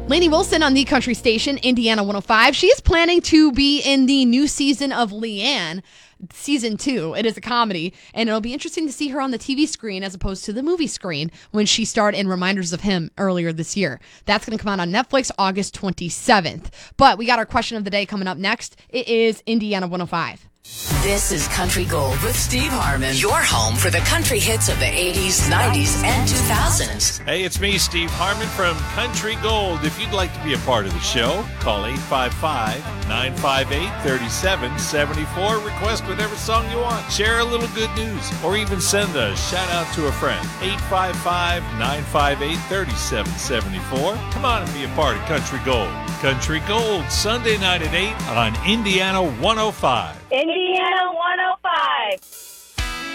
Lainey Wilson on the country station, Indiana 105. She is planning to be in the new season of Leanne, season 2. It is a comedy, and it'll be interesting to see her on the TV screen as opposed to the movie screen when she starred in Reminders of Him earlier this year. That's going to come out on Netflix August 27th. But we got our question of the day coming up next. It is Indiana 105. This is Country Gold with Steve Harmon, your home for the country hits of the 80s, 90s, and 2000s. Hey, it's me, Steve Harmon from Country Gold. If you'd like to be a part of the show, call 855-958-3774. Request whatever song you want. Share a little good news, or even send a shout-out to a friend. 855-958-3774. Come on and be a part of Country Gold. Country Gold, Sunday night at 8 on Indiana 105. Indiana 105.